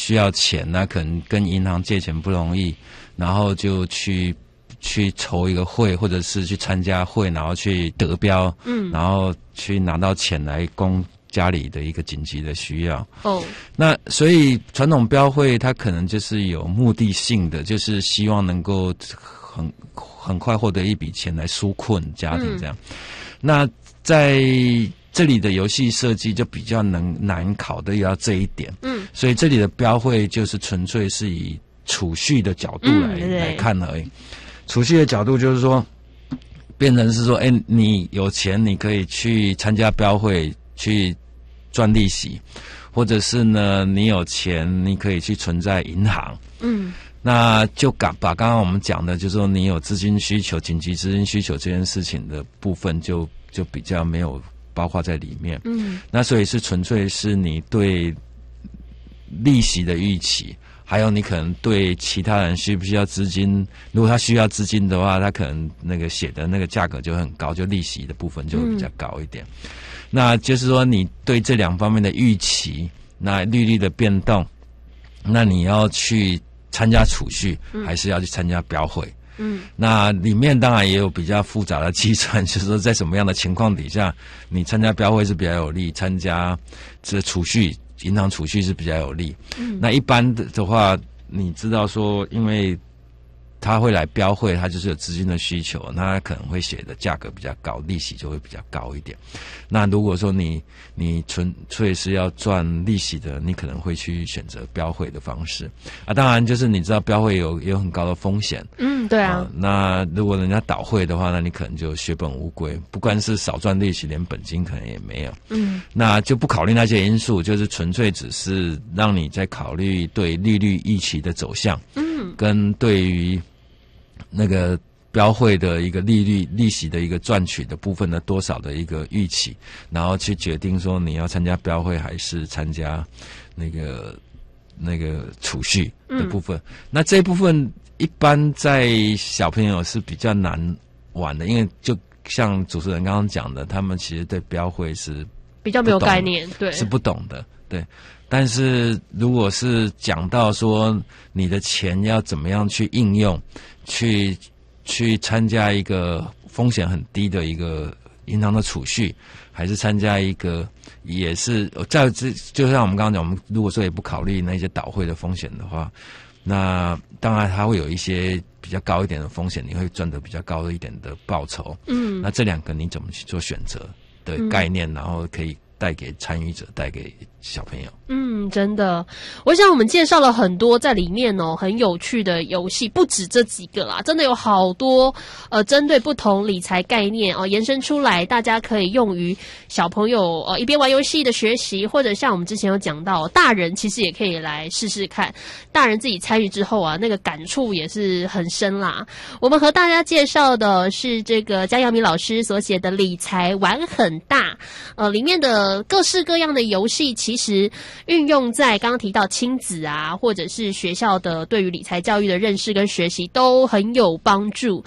需要钱，那可能跟银行借钱不容易，然后就去筹一个会，或者是去参加会，然后去得标，然后去拿到钱来供家里的一个紧急的需要。那所以传统标会它可能就是有目的性的，就是希望能够很快获得一笔钱来纾困家庭这样。那在这里的游戏设计就比较难考的要这一点，所以这里的标会就是纯粹是以储蓄的角度来看而已。储蓄的角度就是说，变成是说，你有钱你可以去参加标会去赚利息，或者是呢你有钱你可以去存在银行，那就把刚刚我们讲的，就是说你有资金需求、紧急资金需求这件事情的部分就比较没有包括在里面。那所以是纯粹是你对利息的预期，还有你可能对其他人需不需要资金，如果他需要资金的话，他可能那个写的那个价格就很高，就利息的部分就会比较高一点。那就是说你对这两方面的预期，那利率的变动，那你要去参加储蓄，还是要去参加标会？那里面当然也有比较复杂的计算，就是说在什么样的情况底下，你参加标会是比较有利，参加这储蓄银行储蓄是比较有利。那一般的话，你知道说，因为他会来标会，他就是有资金的需求，那他可能会写的价格比较高，利息就会比较高一点。那如果说你纯粹是要赚利息的，你可能会去选择标会的方式啊。当然，就是你知道标会有很高的风险， 对啊。 那如果人家倒会的话，那你可能就血本无归，不光是少赚利息，连本金可能也没有。那就不考虑那些因素，就是纯粹只是让你在考虑对利率预期的走向，跟对于那个标会的一个利息的一个赚取的部分的多少的一个预期，然后去决定说你要参加标会还是参加那个储蓄的部分。那这一部分一般在小朋友是比较难玩的，因为就像主持人刚刚讲的，他们其实对标会是比较没有概念，对， 是不懂的，对。但是如果是讲到说你的钱要怎么样去应用，去参加一个风险很低的一个银行的储蓄，还是参加一个也是就像我们刚刚讲，我们如果说也不考虑那些倒会的风险的话，那当然它会有一些比较高一点的风险，你会赚得比较高一点的报酬。那这两个你怎么去做选择的概念，然后可以带给参与者，带给小朋友。 真的，我想我们介绍了很多在里面很有趣的游戏，不止这几个啦，真的有好多针对不同理财概念延伸出来，大家可以用于小朋友一边玩游戏的学习，或者像我们之前有讲到，大人其实也可以来试试看，大人自己参与之后那个感触也是很深啦。我们和大家介绍的是这个江阳明老师所写的理财玩很大，里面的各式各样的游戏其实运用在刚刚提到亲子或者是学校的对于理财教育的认识跟学习都很有帮助。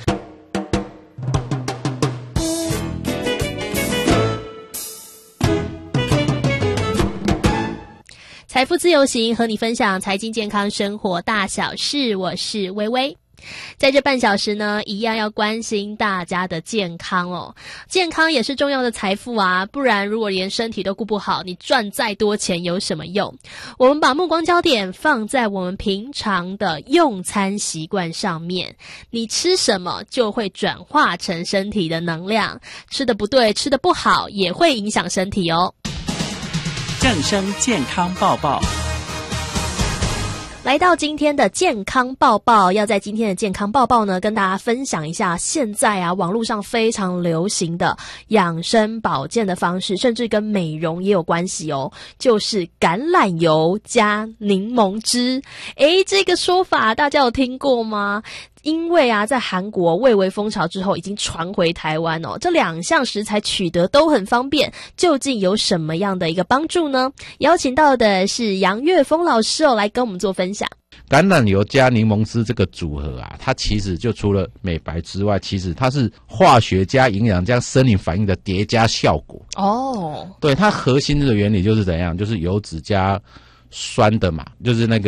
财富自由行，和你分享财经健康生活大小事，我是薇薇。在这半小时呢，一样要关心大家的健康健康也是重要的财富不然如果连身体都顾不好，你赚再多钱有什么用？我们把目光焦点放在我们平常的用餐习惯上面，你吃什么就会转化成身体的能量，吃得不对，吃得不好也会影响身体正声健康报报， 来到今天的健康报报，要在今天的健康报报呢，跟大家分享一下现在网络上非常流行的养生保健的方式，甚至跟美容也有关系就是橄榄油加柠檬汁。这个说法大家有听过吗？因为在韩国蔚为风潮之后，已经传回台湾这两项食材取得都很方便，究竟有什么样的一个帮助呢？邀请到的是杨岳峰老师来跟我们做分享。 橄榄油加柠檬汁这个组合它其实就除了美白之外，其实它是化学加营养加生理反应的叠加效果。对，它核心的原理就是怎样，就是油脂加酸的嘛，就是那个